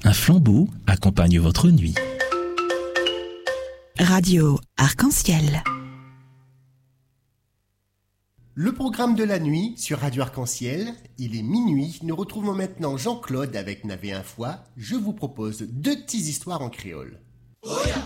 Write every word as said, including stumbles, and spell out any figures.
Un flambeau accompagne votre nuit. Radio Arc-en-Ciel. Le programme de la nuit sur Radio Arc-en-Ciel, il est minuit. Nous retrouvons maintenant Jean-Claude avec Navé un fois. Je vous propose deux petites histoires en créole. Oh yeah.